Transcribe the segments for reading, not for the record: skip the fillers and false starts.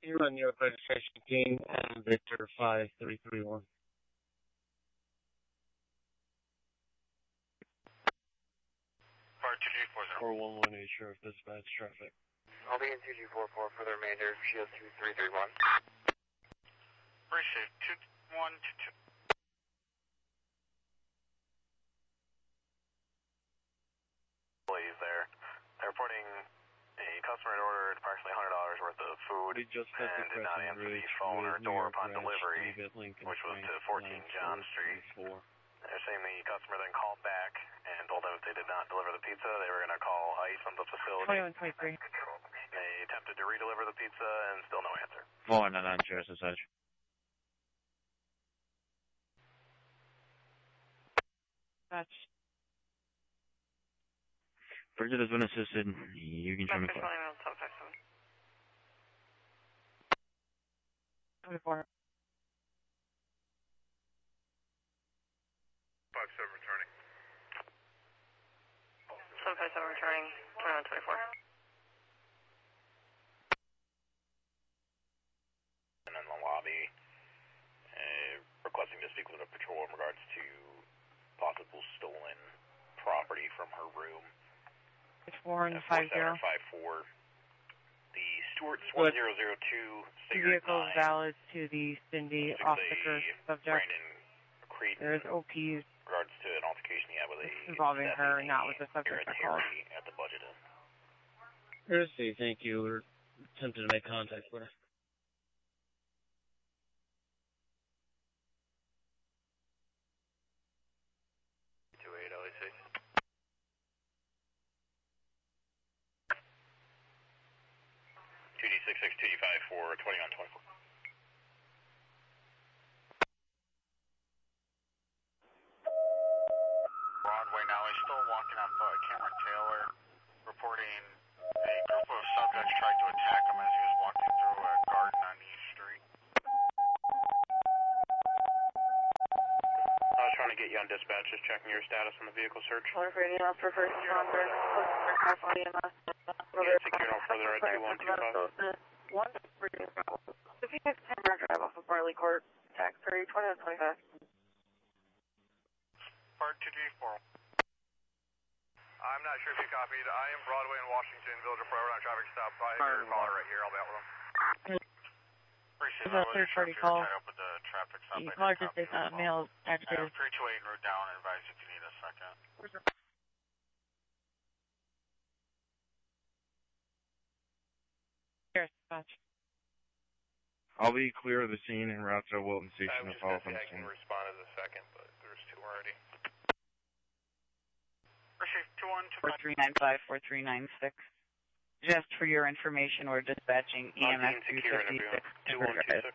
You run your registration team and Victor 5331. Part 2G40. 4118 Sheriff Dispatch Traffic. I'll be in 2G44 for the remainder, Shield 2331. Appreciate 2122. There. They're reporting a customer had ordered approximately $100 worth of food We just and did not answer the phone or door upon delivery, which was to 14 John Street. They're saying the customer then called back and told them if they did not deliver the pizza, they were going to call ICE on the facility. 2123. They attempted to redeliver the pizza and still no answer. 499 Sheriff Dispatch. That's Bridget has been assisted. You can show me. 24. 57 returning. 757 returning. 2124. And in the lobby, requesting to speak with a patrol in regards to possible stolen property from her room. 4150. The Stewart's 1002 Vehicle valid to the Cindy off-the-curve subject. Brandon Creed. There is OPs In regards to an altercation he had with a involving her, not with the subject I called. At the budget inn. Thursday, thank you. We're attempting to make contact with her. for 2124. Broadway now is still walking up Cameron Taylor, reporting a group of subjects tried to attack him as he was walking through a garden on East Street. I was trying to get you on dispatch, just checking your status on the vehicle search. For first responder, Secure no further at 2125. The Phoenix Timber Drive off of Barley Court, tax 30, 2125. Part 2G4. I'm not sure if you copied. I am Broadway in Washington, Village of Forever on a traffic stop. I have your caller right here. I'll be out with him. Appreciate that. It's a third-party call. Tied up with the traffic stop. You caller just takes a mail agitated. 328 route down and advise if you need a second. Here, dispatch. I'll be clear of the scene and route to Wilton Station to follow from the I can scene. respond as a second, but there's two already. Appreciate 4395, 4396. Just for your information, we're dispatching EMS 256. 2126.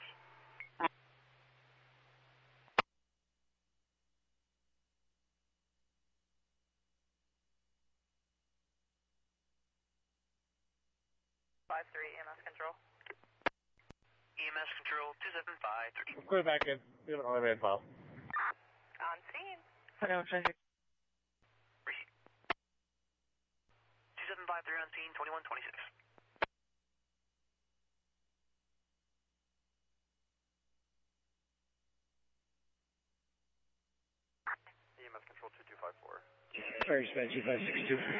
EMS control. EMS control 2753. We'll put it back in. We have an automated file. On scene. 2126. 2753 on scene, 2126. EMS control 2254. Fire dispatch 2562.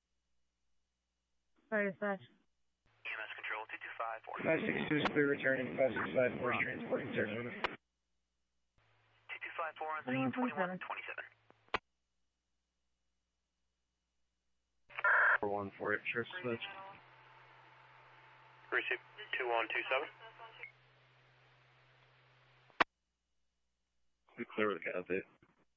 Fire dispatch. EMS control 2254. 562 is clear returning. 5654 is transporting Sarasota. 2254 on scene, 2127. 4148 Sheriff's Dispatch. Receive 2127. We clear with the cat update.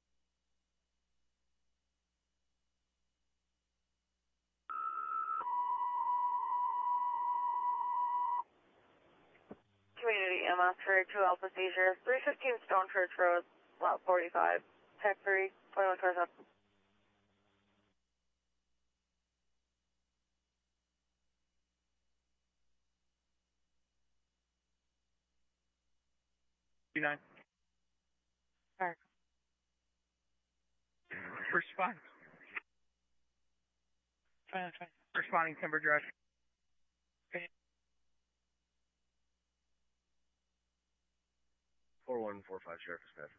Community EMS for 2 Alpha Seizure, 315 Stone Church Road, lot 45, tech 3, 2127. Nine. Alright. Respond. 2020. Responding Timber Drive. 145 Sheriff Dispatch.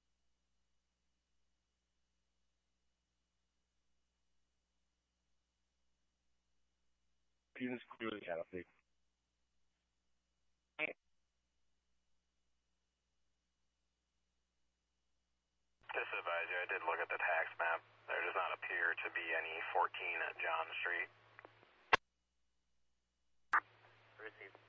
Units clearly cat update. Just to advise you, I did look at the tax map. There does not appear to be any 14 at John Street. Received.